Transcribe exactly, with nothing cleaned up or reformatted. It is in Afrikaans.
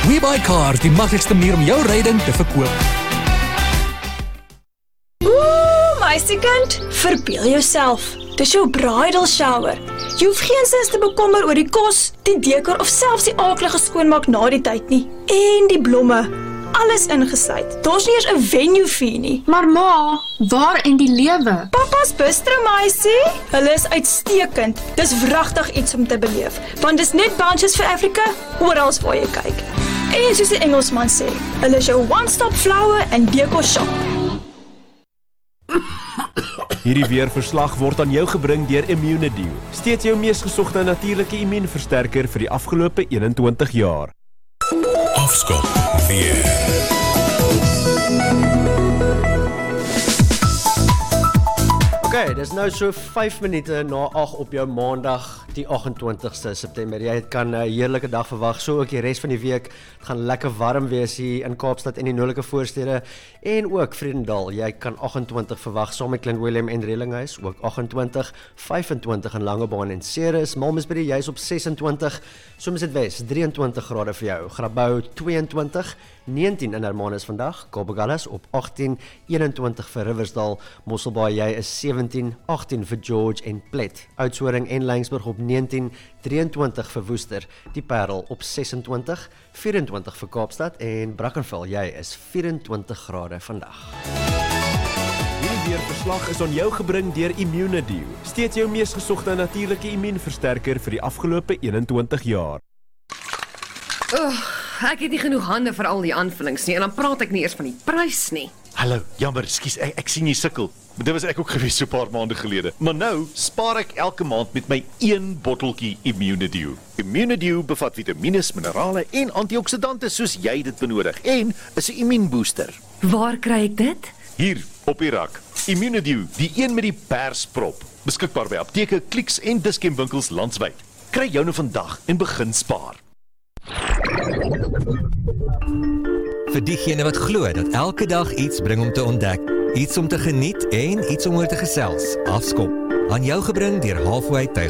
WeBuyCars, die maklikste manier om jou ryding te verkoop. Ooh, meisiekind, verbeel jouself. Dis jou bridal shower. Jy hoef geensins te bekommer oor die kos, die dekor of selfs die aaklige skoonmaak na die tyd nie. En die blomme. Alles ingesluit. Daar's nie eers 'n venue fee nie. Maar ma, waar in die lewe? Papa's bistro, meisie. Hulle is uitstekend. Dis wragtig iets om te beleef. Want dis net Bunches vir Afrika, oral waar jy kyk. En soos die Engelsman sê, hulle is jou one-stop flower en decor shop. Hierdie weerverslag word aan jou gebring deur Immunedio. Steeds jou mees gesogte natuurlike immuunversterker vir die afgelope eenentwintig jaar. Afskop weer. Oké, dis nou so vyf minute na agt op jou maandag, die agentwintigste September. Jy kan 'n heerlike dag verwag, so ook die res van die week. Dit gaan lekker warm wees hier in Kaapstad en die noordelike voorstede en ook Vredendal. Jy kan agentwintig verwag saam met Clint Willem en Relinghuis, ook agentwintig, vyfentwintig in Langebaan en Ceres, Malmesbury juis op sesentwintig, Somerset drieëntwintig grade vir jou, Grabouw tweeëntwintig, negentien in Hermanus vandag, Kaapstad op agttien, eenentwintig vir Riversdal, Mosselbaai jy is sewentien, agttien vir George en Plet, Oudtshoorn en Laingsburg op negentien, drieëntwintig vir Woester, die Parel op sesentwintig, vyfentwintig vir Kaapstad en Brackenfell jy is vyfentwintig grade vandag. Hierdie weerverslag is aan jou gebring deur Immunedio. Steeds jou mees gesogte natuurlike immuunversterker vir die afgelope eenentwintig jaar. Ugh, ek het nie genoeg hande vir al die aanvullings nie en dan praat ek nie eers van die prys nie. Hallo, jammer, skus, ek, ek sien jy sukkel. Maar dit was ek ook gewees so 'n paar maande gelede. Maar nou spaar ek elke maand met my een botteltjie Immunedio. Immunedio bevat vitamiene, minerale en antioksidante soos jy dit benodig en is 'n immuunbooster. Waar kry ek dit? Hier op die rak. Immunedio, die een met die persprop. Beskikbaar by apteke, Clicks en diskentwinkels landwyd. Kry joune vandag en begin spaar. Vir diegene wat glo dat elke dag iets bring om te ontdek, iets om te geniet en iets om oor te gesels. Afskop. Aan jou gebring deur Halfway Tuig.